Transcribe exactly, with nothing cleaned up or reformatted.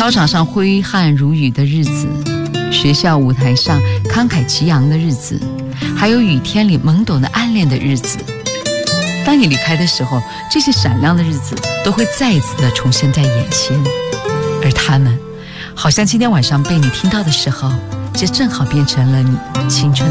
操场上挥汗如雨的日子，学校舞台上慷慨激昂的日子，还有雨天里懵懂的暗恋的日子。当你离开的时候，这些闪亮的日子都会再一次的重现在眼前，而他们好像今天晚上被你听到的时候，这正好变成了你青春